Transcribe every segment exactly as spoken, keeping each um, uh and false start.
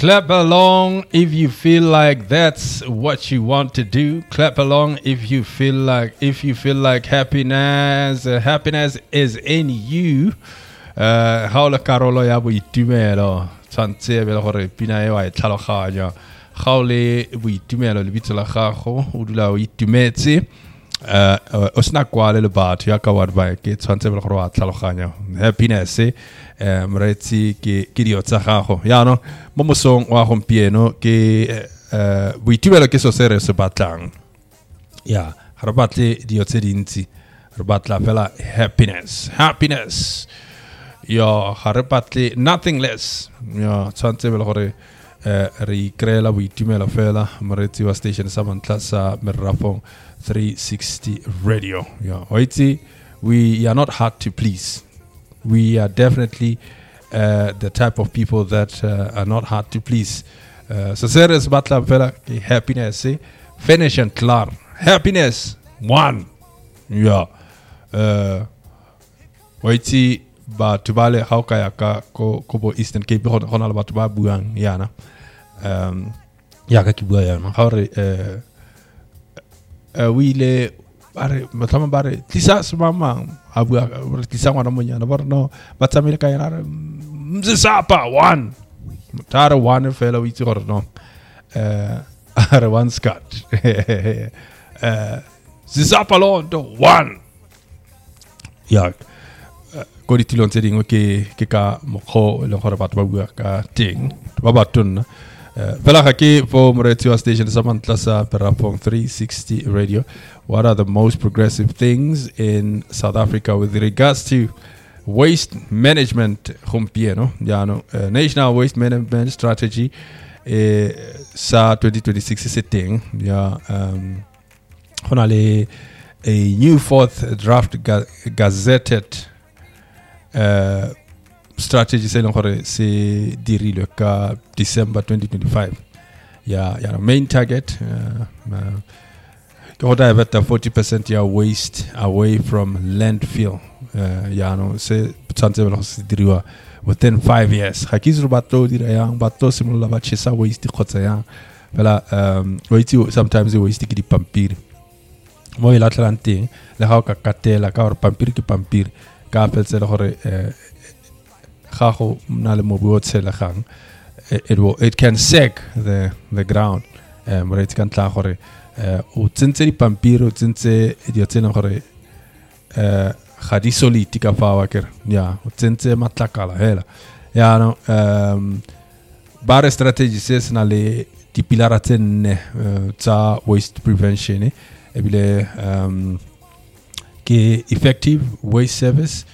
Clap along if you feel like that's what you want to do. Clap along if you feel like if you feel like happiness uh, happiness is in you. Uh haola karolo ya boitumelo tshwantse be le gore pina e wa e tlhaloganya gaole boitumelo le bitso la gago o dula o itumetse uh o sna kwale le batho ya ka wa ba ke tshwantse be le gore wa tlhaloganya happiness eh mretsi ke ke dio tsa gago ya no mo mosong wa gompieno ke eh boitumelo ke so se re se batlang ya re batle dio tse dintsi re batla fela happiness happiness ya re batle nothing less ya tshwantse be le gore eh re kreela boitumelo fela mretsi wa station sa mantla sa Merafong three sixty radio ya oitsi we are not hard to please. We are definitely uh, the type of people that uh, are not hard to please. Uh, so serious batla fella happiness eh? Finish and clear. Happiness one. Yeah. Uh waiti ba tubale how kaya ka ko ko Eastern Cape ho hona le batho ba buang yana. Um ya ka ke bua yana. Ha re uh uh we le bare matlama bare tlisa semama abua tlisa ngwana monyana bare no ba tsamile ka yana mzisapa one tara one fela o itse gore no eh are one scat eh zisapa londo one ya go ditilong tse dingwe ke ke ka mokgo le gore batho ba bua ka teng ba batonna fela ga ke for Moretsi station sa mantla sa Merafong three sixty radio. What are the most progressive things in South Africa with regards to waste management? Gompieno, ya no, uh, National Waste Management Strategy eh, sa twenty twenty-six setting. Ya, um, honale a new fourth draft ga gazetted uh, strategy se lengore se dirilwe ka December twenty twenty-five. Ya, ya main target. Uh, uh, Go divert forty percent your waste away from landfill. Uh, yeah, no, say something within five years. Hakizru bato dira yang bato simula bachesa waste kotsa yang. Vela um waste sometimes waste ki di pampir. Mo ila Atlantic le ha ka katela ka or pampir ki pampir ka petse le gore eh gago na le mobu o tsela gang. It will it can sag the the ground. Um right kan tla gore Uh, o tsentse di pampiro tsentse di tsena gore eh ga di solid ka fa wa kere ya o tsentse matlakala hela ya no um bare strategy se sna le di pilara tsenne tsa waste prevention e bile um ke effective waste service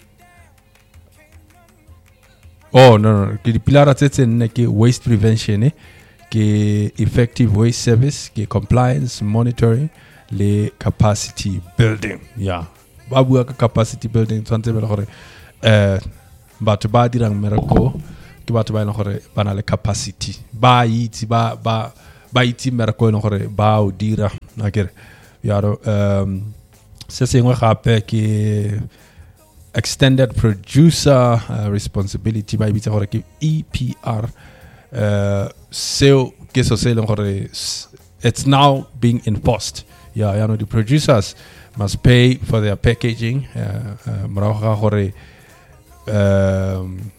oh no no ke di pilara tsenne ke waste prevention e ke effective waste service, ke compliance monitoring, le capacity building. Yeah. Babu ka capacity building tsantse be le gore eh batho ba dirang mereko ke batho ba ile gore bana le capacity. Ba itse ba ba ba itse mereko ile gore ba o dira na kere. Ya ro um se sengwe gape ke extended producer uh, responsibility ba itse gore ke E P R. Uh, so it's now being enforced. Yeah, you know, the producers must pay for their packaging. Uh, uh, um,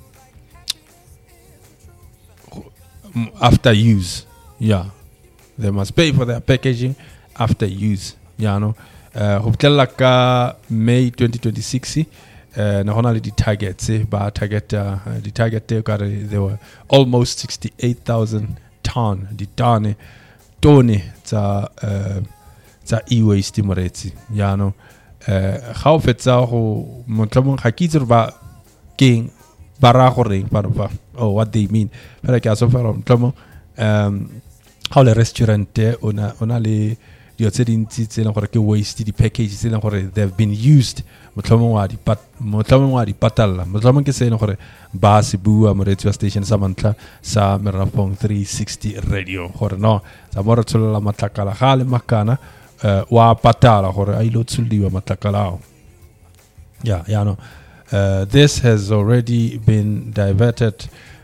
after use. Yeah, they must pay for their packaging after use. Yeah, no. Uh, May twenty twenty-six. Uh, na hona le di targets eh, ba target uh, the target there got there were almost sixty-eight thousand ton di tone tone tsa uh, tsa e-waste Moretsi ya no uh, ga o fetsa go motlhomong ga kitse ba keng ba ra go reng ba ba oh what they mean fela ke aso fela motlhomong um how le restaurant ona ona le dio tse dintsi tse leng gore ke waste di packages tse leng gore they have been used motlhomong wa di pat motlhomong wa di patalla motlhomong ke se leng gore ba se bua Moretsi station sa mantla sa Merafong three sixty radio gore no sa mo re tsolela matlakala ga le makana uh, wa patala gore a ilo tsuliwa matlakala yeah yeah no uh, this has already been diverted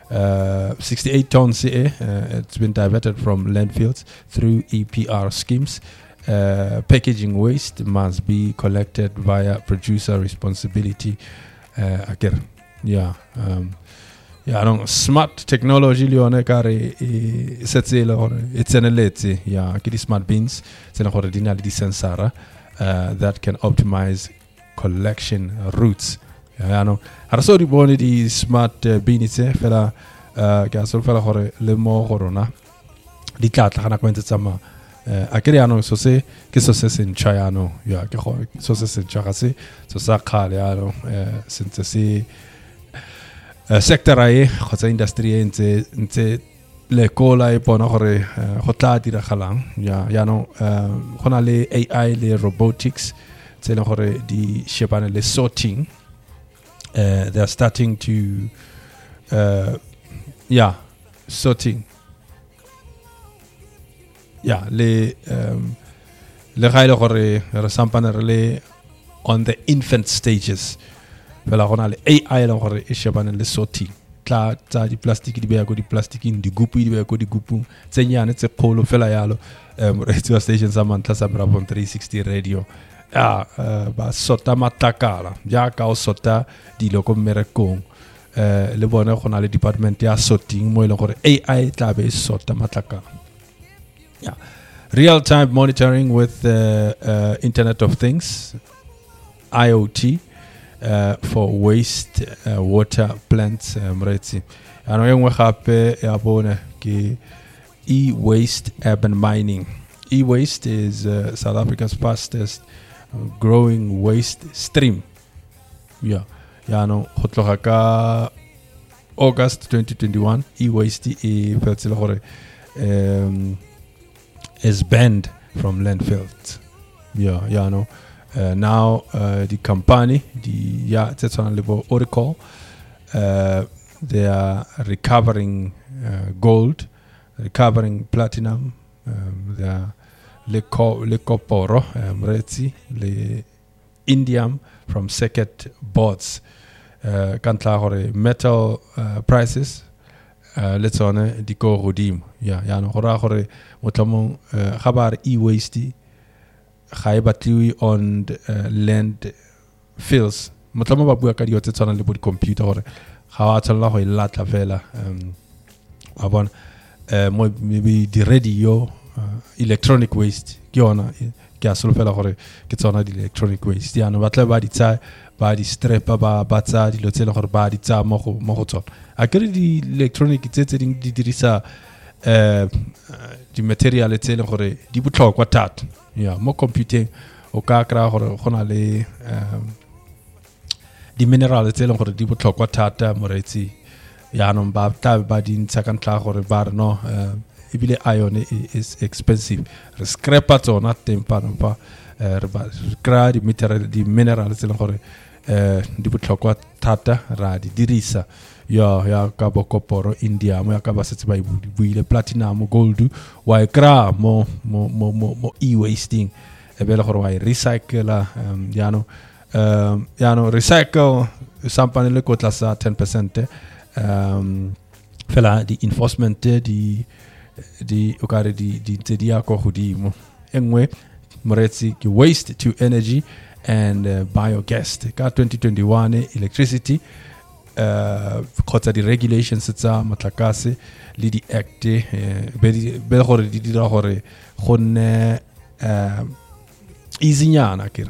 Uh, sixty-eight tons uh, it's been diverted from landfills through E P R schemes. Uh, packaging waste must be collected via producer responsibility. Uh, again, yeah. Um, yeah, no, smart technology lione kare setse le hore it's an elete yeah ke di smart bins tsena hore di na le di sensora uh, that can optimize collection routes. Yeah, no. Ha re so di bone di smart uh, bins e fela uh, ke a so fela hore le mo gorona di tla tla kana kwentse tsama uh, a kere ano so se ke so se se ntšha yano ya ke go so se se ntšha ga se so sa khale yano uh, sentse se Uh, sector ai khotsa industry e ntse ntse le kola e bona gore go tla dira galang ya ya no gona le A I le robotics tse le gore di shebana le sorting. Uh, they are starting to uh, yeah sorting yeah le um, le ga ile gore re sampana re le on the infant stages. Fela gona le A I le gore e shebana le sorting tla tsa di plastic di beya go di plastic in di gupu di beya go di gupu tsenyane tse kholo fela yalo um radio station sa mantla sa Bravo three sixty radio ah uh, ba sota matakala ja ka o sota di loko merekong eh le bona gona le department ya sorting mo ile gore A I tla be sota matakala. Yeah, real time monitoring with uh, uh, Internet of Things, I O T. Uh, for waste uh, water plants mretsi ano engwe gape ya bona ke e-waste urban mining. E-waste is uh, South Africa's fastest uh, growing waste stream. Yeah, ya no go tloga ka August twenty twenty-one e-waste e fetsele gore um is banned from landfills. Yeah, ya no Uh, now uh, the company, the yeah, it's on level Oracle, uh, they are recovering uh, gold, recovering platinum, um, they are le co le coporo, mretsi, le indium from circuit boards. Kantla hore metal uh, prices. Uh, let's on the go redeem. Yeah, yeah, no hora hore motlamo khabar e-waste. Ga e batliwe on uh, land fields motlamo ba bua ka di otse tsana le bo di computer gore ga wa tsalla go ilatla fela um wa bona uh, mo maybe di radio uh, electronic waste ke yona ke a solofela gore ke tsona di electronic waste ya no batla ba di tsa ba di strap ba ba tsa di lotsela gore ba di tsa mo go mo go tsona a kere di electronic tse tse di dirisa uh, di material tse le gore di botlhokwa thata. Yeah, mo computing o ka kra gore gona le um di minerals tse leng gore di botlhokwa thata moretsi ya no ba tla ba di ntsa ka ntla gore ba re no ebile iron is expensive re scrap tsona tempa no pa re ba kra di mineral di minerals tse leng gore eh di botlhokwa thata ra di dirisa ya ya ka bokoporo India mo ya ka ba setse ba buile platinum gold wa kra mo mo mo mo e-wasting e bele gore wa recycle um ya no um ya no recycle sampane le ko tlasa ten percent um fela di enforcement di di o ka re di di dia ko godimo engwe moretsi ke waste to energy and uh, biogas ka twenty twenty-one electricity uh khotsa di regulations tsa matlakase le di act be be gore di dira gore gonne uh easy nyana kira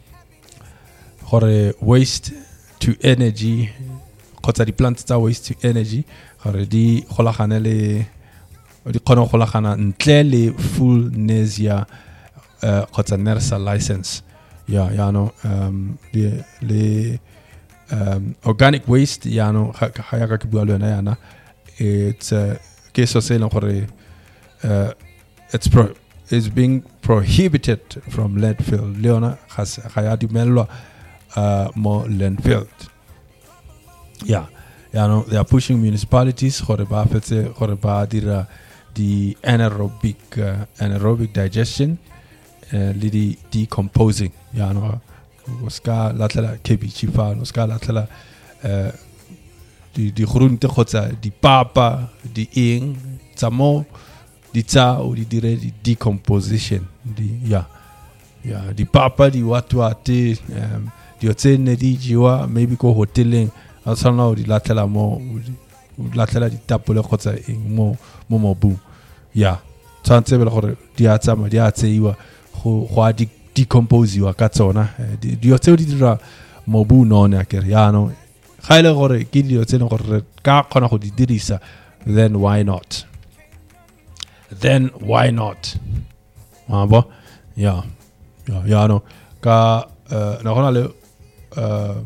gore waste to energy khotsa di plants tsa waste to energy gore di golagane le di kgona go golagana ntle le full nesia uh khotsa NERSA license. Yeah, ya no um le le um organic waste ya no ga ya ka ke bua le yona yana it's uh ke so se le gore uh it's pro is being prohibited from landfill leona has ga ya dumelwa uh more landfill. Yeah, ya no they are pushing municipalities gore ba fetse gore ba dira the anaerobic uh, anaerobic digestion uh, le decomposing ya no o ska latla K B chifa no ska latla uh di di groente kgotsa di papa di eng tsa mo di tsa o di dire di decomposition di ya ya di papa di watuate um, di otsene di jiwa maybe ko hoteleng a tsana o di latela mo o latela di tapole kgotsa eng mo mo mobu ya tsantse bele gore di a tsama di a tseiwa go go a di decompose wa ka tsona di di tseo di dira mobu none akere ya no ga ile gore ke di tsene gore ka kgona go di dirisa then why not then why not mabo ya ya ya no ka na gona le uh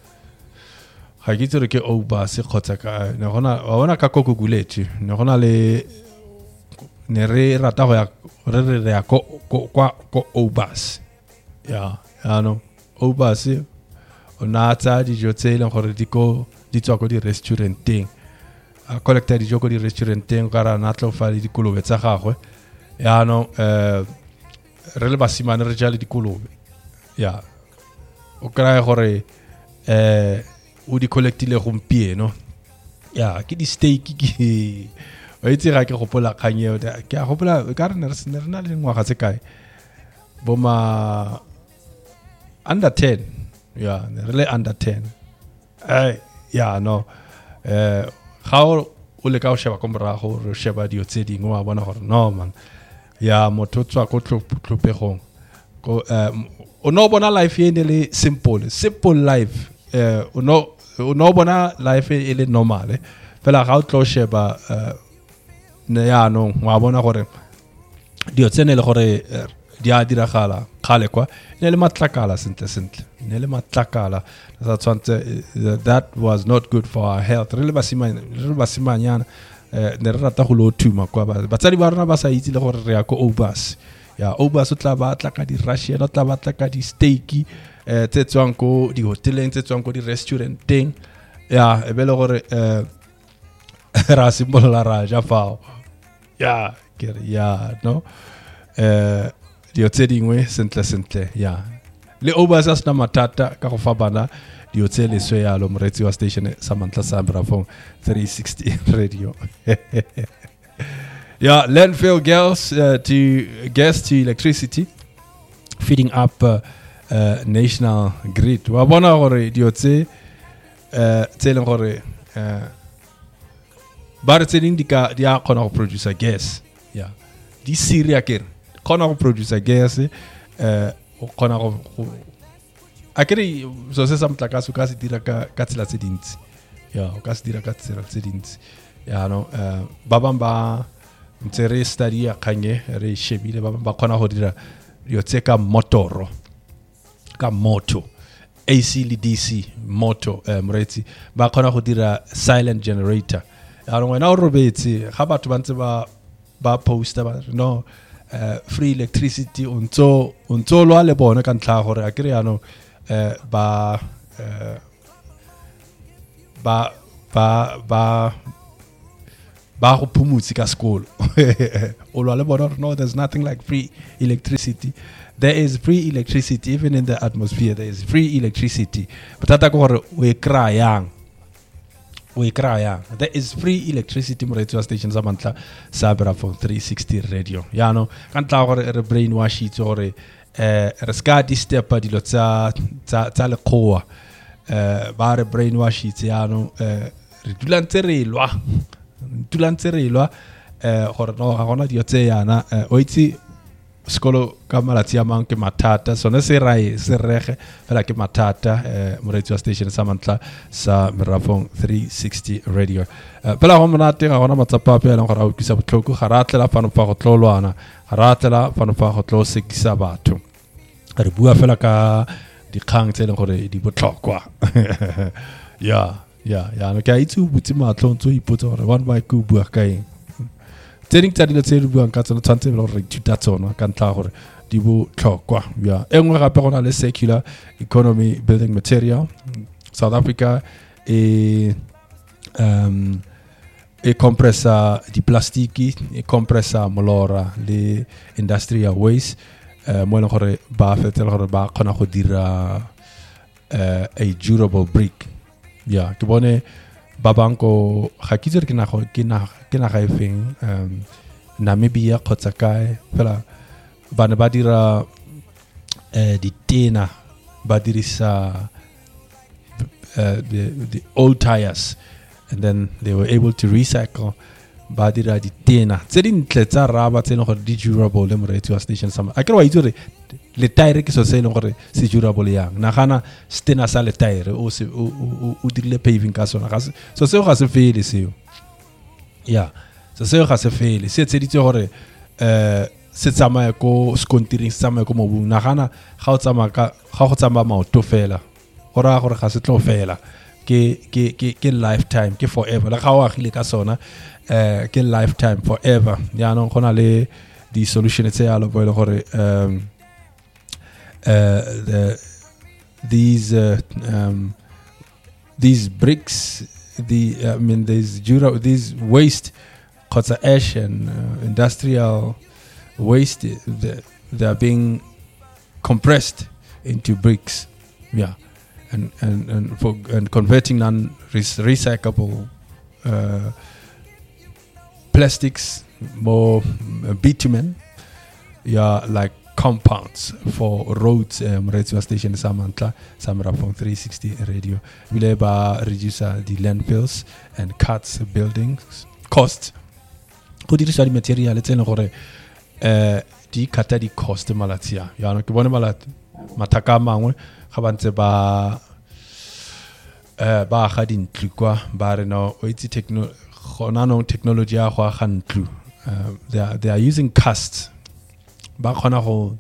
ga ke tsere ke o ba se khotsa ka na gona wa bona ka kokuguletse na gona le ne re rata go ya re re ya ko kwa ko obas ya ya no obas ona tsa di jotse le gore di ko di tswa ko di restauranteng a collector di joko di restauranteng gara na tlo fa di kolobe tsa gagwe ya no eh re le basimane re jale di kolobe ya o kra gore eh o di collectile gompieno ya ke di steak ke o itse ga ke gopola khanye ke a gopola ka re ne re na le ngwaga tse kae bo ma under ten ya re le under ten eh ya no eh ga o le ka o sheba ko morago re sheba dio tse dingwe wa bona gore no man ya motho tswa ko tlhopegong ko o no bona life e le simple simple life eh o no o no bona life e le normal fela ga o tlo sheba ne ya no wa bona gore dio tsene le gore di a diragala khale kwa ne le matlakala sentle sentle ne le matlakala that that was not good for our health re le basimanya re basimanyana ne re rata go lo thuma kwa batsadi ba rona ba sa itse le gore re ya ko obas ya obas o tla ba tla ka di Russian o tla ba tla ka di steak eh tse tswang ko di hoteleng tse tswang ko di restauranteng ya e be le gore eh ra simbola ra ja fao ya ke ya no eh dio tse dingwe sentle sentle ya le obas asna matata ka go fa bana dio tse le swe ya lo moretsi wa station sa mantla sa Bravo three sixty radio yeah landfill girls uh, to gas to electricity feeding up uh, uh, national grid wa bona gore dio tse uh, tse le gore uh, ba re tse ding di ka di a kgona go produce gas yeah di siria kere kgona go produce gas eh o kgona go akere so se sa mtlakase ka se dira ka ka tsela tse dintsi ya o ka se dira ka tsela tse dintsi ya no eh ba bang ba ntse re study ya khanye re shebile ba bang ba kgona go dira yo tse ka motoro ka moto A C le D C moto eh moretsi ba kgona go dira silent generator ya no wena o robetse ga batho ba ntse ba ba poster ba no uh, free electricity unto unto lo le bona ka ntla gore a kere ano uh, ba uh, ba ba ba ba go phumutsi ka sekolo o lo le bona no there's nothing like free electricity. There is free electricity even in the atmosphere. There is free electricity but tata go gore we kra yang we kra yang there is free electricity mo radio station sa mantla sa Bravo three sixty radio ya no ka ntla gore re brainwash itse gore eh re ska di step dilo tsa tsa tsa le khoa eh ba re brainwash itse ya no eh re dula ntse re lwa dula ntse re lwa eh gore no ga gona dio tse yana o itse skolo ka malatsi a mang ke mathata sone se rai se rege fela ke mathata eh mo radio station sa mantla sa Bravo three sixty radio pela go monate ga gona matsapa pe le gore a ukisa botlhoko ga ratlela fano fa go tlolwana ga ratlela fano fa go tlo sekisa batho re bua fela ka dikgang tse le gore di botlhokwa ya ya ya no ka itse botse matlo ntse ipotsa gore one by ku bua ka eng teng tsa dilo tse re buang ka tsona tshwantse le gore dithuta tsona ka ntla gore di botlhokwa ya engwe gape gona le circular economy building material South Africa e um e compressa di plastiki e compressa molora le industrial waste eh mo le gore ba fetela gore ba kgona go dira uh, a durable brick ya ke bone babanko ga ke tsere ke nago ke na ke na ga efeng um Namibia kgotsa kae fela bana ba dira eh ditena ba dirisa uh, the the old tires and then they were able to recycle ba dira ditena tse dintle tsa raba tse gore di durable le moretsi wa station sama a ke re wa itse re le tire ke so se le gore se durable yang nagana stena sa le tire o se o o dirile paving ka sona ga so se ga se fele seo ya so se ga se fele se tse ditse gore eh se tsamaya ko skontiring se tsamaya ko mobung nagana ga o tsamaya ka ga go tsamaya maoto fela gora gore ga se tlo fela ke ke ke ke lifetime ke forever la ga o agile ka sona eh ke lifetime forever ya no gona le di solution tse ya lo boile gore um uh the these uh, um these bricks the uh, I mean these dura these waste cause ash and uh, industrial waste they, they are being compressed into bricks yeah and and and for and converting non recyclable uh, plastics more uh, bitumen yeah like compounds for roads um, radio station Samantla Samra from three sixty radio will ba reduce uh, the landfills and cuts buildings cost go dirisa di material tse ne gore eh di kata di cost malatia ya no ke bone malat mataka mangwe ga bantse ba eh ba ga dintlu kwa ba re no o itse techno gona no technology ya go ga ntlu they are they are using cast ba khona go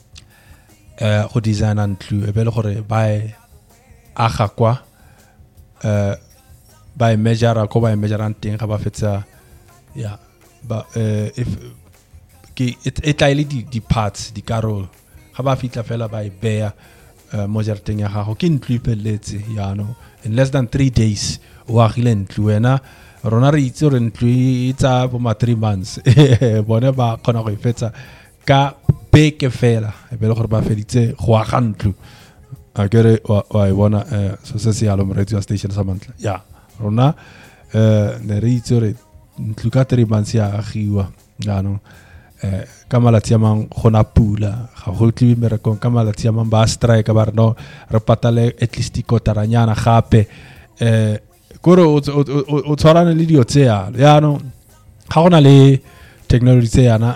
eh go design ntlu e be le gore ba aga kwa eh ba measure ko ba measure nteng ga ba fetsa ya ba eh if ke it tlaile di di parts di karolo ga ba fitla fela ba e beya measure teng ya gago ke ntlu ipeletse ya no in less than three days o agile ntlu wena rona re itse re ntlu itsa bo ma three months bone ba khona go ifetsa ka beke fela e be le gore ba feditse go aga ntlu a kere wa e bona so se se yalo radio station Samantla ya rona eh ne re itse re ntlu ka three months ya agiwa ya no eh ka malatsi a mang gona pula ga go tliwe merekong ka malatsi a mang ba strike ba re no re patale at least ikotaranyana gape eh gore o o tshwarana le dio tse ya ya no ga gona le technology tse yana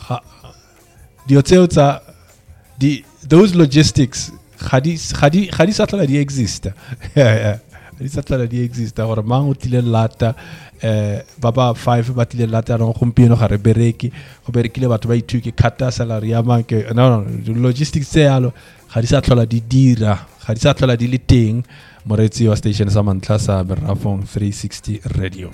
dio tse tsa di those logistics khadi khadi khadi satla di exist di satla di exist gore mang o tlile lata eh baba five ba tlile lata no gompieno ga re bereki go berekile batho ba ithuke kata salary ya mang ke no no logistics tse yalo ga di sa tlhola di dira ga di sa tlhola di le teng moretsi wa station Samantla sa Berafong three sixty radio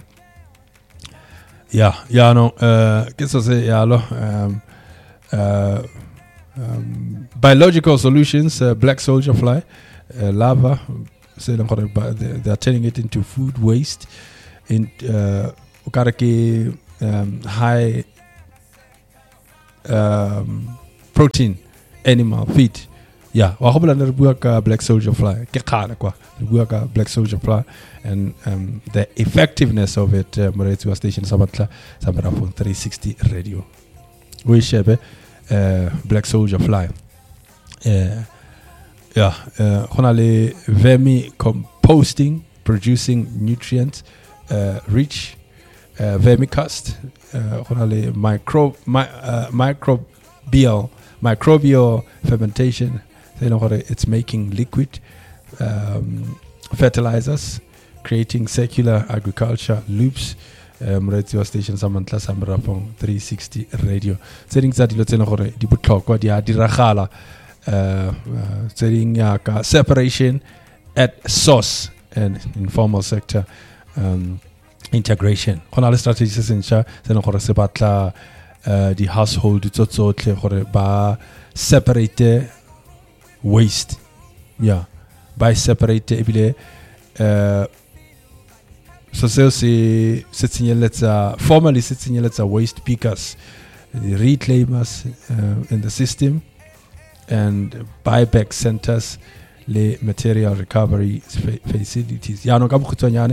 ya ya no eh ke so se yalo um uh um, biological solutions uh, black soldier fly uh, lava so they, they are turning it into food waste in uh um, high um, protein animal feed yeah wa hobla ne bua ka black soldier fly ke khala kwa bua ka black soldier fly and um, the effectiveness of it uh, moretsi wa station Samantla Samara from three sixty radio we shebe uh, black soldier fly uh, yeah uh, honale vermi composting producing nutrients uh, rich uh, vermicast uh, honale micro my, uh, microbial microbial fermentation you know, it's making liquid um, fertilizers creating circular agriculture loops um radio station Samantla Samra from three sixty radio setting tsa dilo tsena gore di botlhokwa di a diragala uh setting ya ka separation at source and informal sector um integration gona le strategy se sentšha tsena gore se batla uh di household tsotsotle gore ba separate waste yeah by separate ebile uh so se se se tsenyeletsa formally se tsenyeletsa waste pickers the reclaimers uh, in the system and buyback centers le material recovery facilities ya no ka bokhutsanyane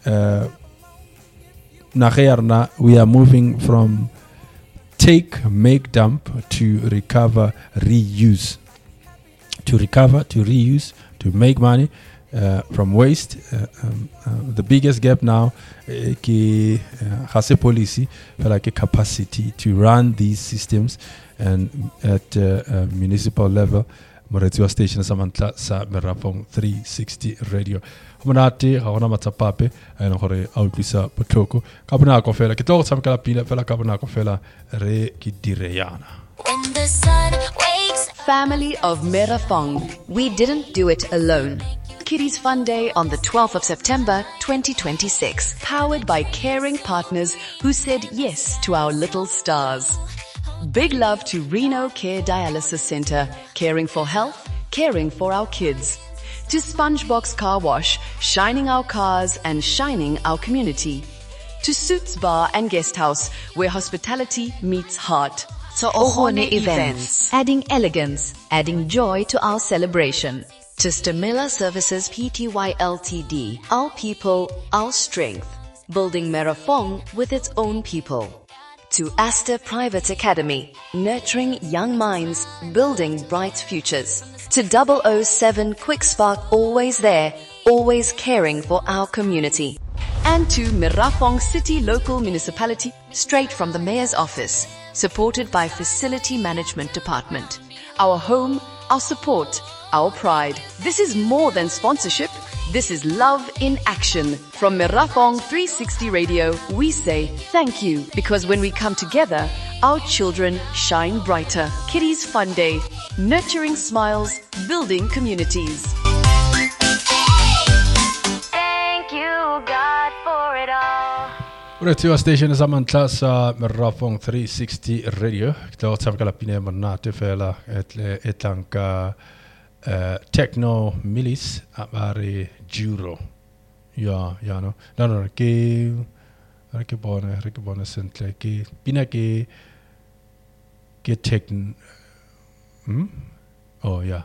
uh, Nagerna, we are moving from take, make, dump to recover, reuse. To recover, to reuse, to make money uh, from waste. Uh, um, uh, the biggest gap now is uh, policy, like a capacity to run these systems and at uh, uh, municipal level. Moretio station Samantha sa Merafong three sixty radio. Monate, Hawana Matapape, and Hore Aupisa Potoko, Cabanaco Fella, Kito Samkala Pina Fella Cabanaco Fella, Re Kidireyana. When the sun wakes, family of Merafong, we didn't do it alone. Kiddies Fun Day on the twelfth of September twenty twenty-six, powered by caring partners who said yes to our little stars. Big love to Reno Care Dialysis Center, caring for health, caring for our kids. To Spongebox Car Wash, shining our cars and shining our community. To Suits Bar and Guest House, where hospitality meets heart. To Ohone Events, adding elegance, adding joy to our celebration. To Stamila Services Pty Ltd, our people, our strength. Building Merafong with its own people. To Aster Private Academy, nurturing young minds, building bright futures. To double oh seven Quick Spark, always there, always caring for our community. And to Merafong City Local Municipality, straight from the Mayor's office, supported by Facility Management Department. Our home, our support, our pride. This is more than sponsorship. This is love in action. From Merafong three sixty Radio, we say thank you, because when we come together, our children shine brighter. Kiddies Fun Day, nurturing smiles, building communities. Thank you, God, for it all. Radio station Samantha sa Merafong three sixty Radio. Kita samkala pine manate fela etle etanka Uh, techno milis abare juro ya ya no no no ke ke bona ke bona sentle ke pina ke ke techn hmm oh ya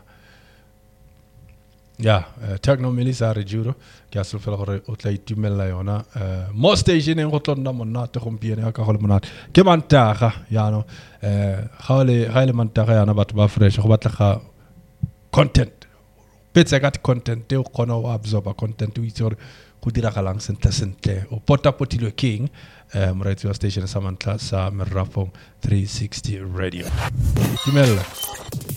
ya techno milis are juro ke asul fela gore o tla itumela yona mo station en go tlonna monna te gompiene ka go le monate ke mantaga ya no eh ga le ga le mantaga yana batho ba fresh go batla ga content petse got content te o kona o absorba content o itse gore go diragalang sentle sentle o pota potilo king um radio station Samantha sa Merafong three sixty radio. Dumela.